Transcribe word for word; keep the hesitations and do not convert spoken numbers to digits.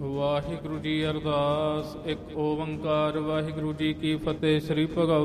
ਵਾਹਿਗੁਰੂ ਜੀ ਅਰਦਾਸ। ਇੱਕ ਓੰਕਾਰ। ਵਾਹਿਗੁਰੂ ਜੀ ਕੀ ਫਤਿਹ। ਸ੍ਰੀ ਭਗਵ